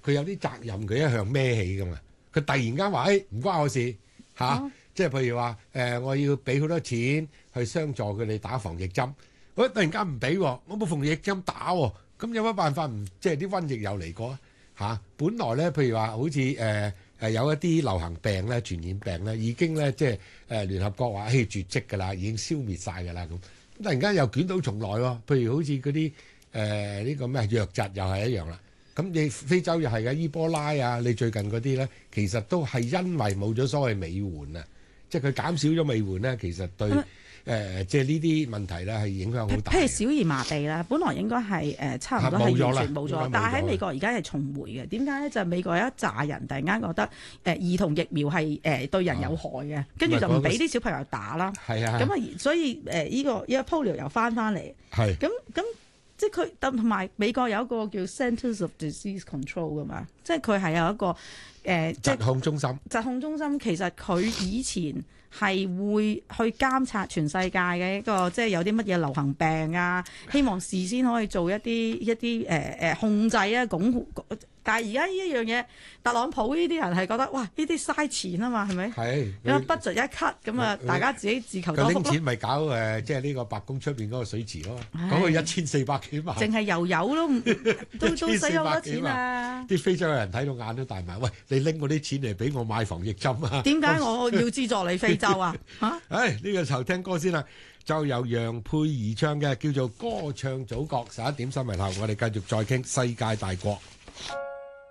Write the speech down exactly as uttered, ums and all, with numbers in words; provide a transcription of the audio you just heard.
佢有啲責任，佢一向孭起噶嘛。佢突然間話誒唔關我事嚇，啊哦、即係譬如話誒、呃，我要俾好多錢去相助佢哋打防疫針，我突然間唔俾喎，我冇防疫針打喎，咁有乜辦法唔即係啲瘟疫又嚟過嚇、啊？本來咧，譬如話好似誒誒有一啲流行病咧、傳染病咧，已經咧即係誒聯合國話誒絕跡㗎啦，已經消滅晒㗎啦咁。突然間又捲土重來喎，譬如好似嗰啲誒呢個咩瘧疾又係一樣啦。咁你非洲又係嘅伊波拉啊，你最近嗰啲咧，其實都係因為冇咗所謂美援啊，即係佢減少咗美援咧，其實對誒、呃、即係呢啲問題咧係影響好大。譬如小兒麻痹啦，本來應該係誒、呃、差唔多係完全冇咗，但係喺美國而家係重回嘅。點解咧？就係、美國有一紮人突然間覺得誒、呃、兒童疫苗係誒、呃、對人有害嘅，跟住、啊、就唔俾啲小朋友打啦。係啊，咁啊，所以誒依、呃呢個依、呢個 polio 又翻翻嚟。係咁咁。即係佢，同埋美國有一個叫 Centers of Disease Control 噶嘛，即係佢係有一個誒、呃、 疾控中心。 疾控中心其實佢以前係會去監察全世界嘅一個，即係有啲乜嘢流行病啊，希望事先可以做一啲一啲誒誒控制啊，鞏固。但係而家呢一樣嘢，特朗普呢啲人係覺得哇，呢啲嘥錢啊嘛，係咪？係。咁 budget 一 cut，咁啊，大家自己自求多福咯。 佢拎錢咪搞誒，即係呢個白宮出邊嗰個水池咯，講佢一千四百幾萬。 淨係油油都都都使咗好多錢啊！ 啲非洲嘅人睇到眼都大埋，喂，你拎嗰啲錢嚟俾我買防疫針啊？ 點解我要資助你非洲啊？嚇！誒， 呢個時候聽歌先啦，就由楊佩儀唱嘅叫做《歌唱祖國》。十一點新聞後，我哋繼續再傾世界大國。